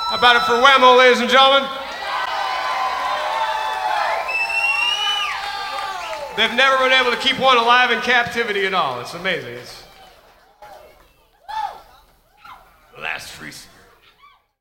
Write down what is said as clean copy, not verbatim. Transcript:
How about it for Whammo, ladies and gentlemen? They've never been able to keep one alive in captivity at all. It's amazing. Last free.